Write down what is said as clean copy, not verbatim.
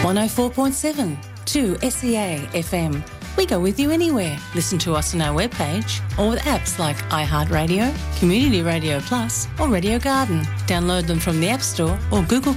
104.7 to SEA FM. We go with you anywhere. Listen to us on our webpage or with apps like iHeartRadio, Community Radio Plus or Radio Garden. Download them from the App Store or Google